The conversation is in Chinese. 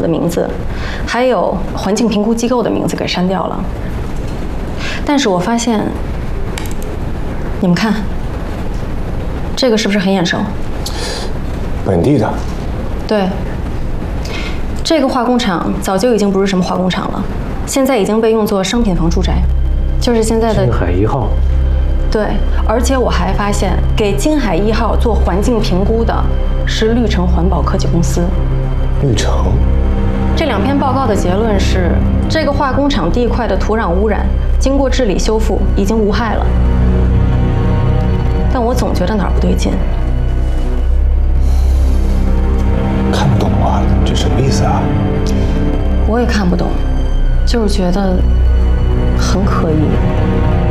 的名字，还有环境评估机构的名字给删掉了。但是我发现，你们看，这个是不是很眼熟？ 本地的。 对。这个化工厂早就已经不是什么化工厂了，现在已经被用作商品房住宅，就是现在的金海1号。 对，而且我还发现，给金海1号做环境评估的是绿城环保科技公司。 绿城。 这2篇报告的结论是，这个化工厂地块的土壤污染经过治理修复已经无害了。但我总觉得哪儿不对劲。 看不懂啊，这什么意思啊？ 我也看不懂，就是觉得很可疑。